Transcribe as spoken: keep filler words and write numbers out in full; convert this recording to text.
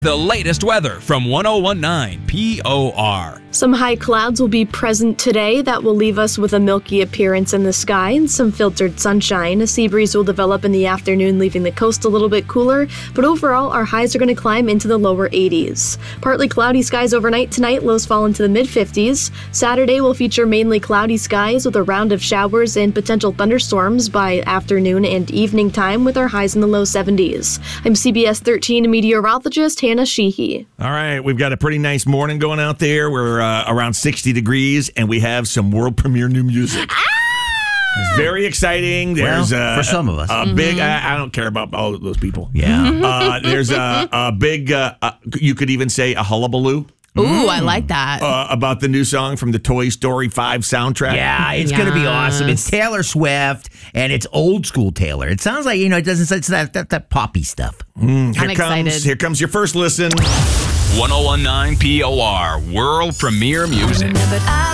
The latest weather from one oh one point nine P O R. Some high clouds will be present today that will leave us with a milky appearance in the sky and some filtered sunshine. A sea breeze will develop in the afternoon, leaving the coast a little bit cooler, but overall our highs are going to climb into the lower eighties. Partly cloudy skies overnight tonight, lows fall into the mid-fifties. Saturday will feature mainly cloudy skies with a round of showers and potential thunderstorms by afternoon and evening time with our highs in the low seventies. I'm C B S thirteen meteorologist Hannah Sheehy. All right, we've got a pretty nice morning going out there. We're uh, around sixty degrees, and we have some world premiere new music. Ah! It's very exciting. There's well, uh, for some of us. a Mm-hmm. big. I, I don't care about all of those people. Yeah. uh, there's a, a big. Uh, uh, you could even say a hullabaloo. Ooh, mm. I like that. Uh, about the new song from the Toy Story five soundtrack. Yeah, it's yes. going to be awesome. It's Taylor Swift, and it's old school Taylor. It sounds like, you know, it doesn't, it's that, that, that poppy stuff. Mm, here I'm comes, excited. Here comes your first listen. one oh one point nine P O R, world premiere music.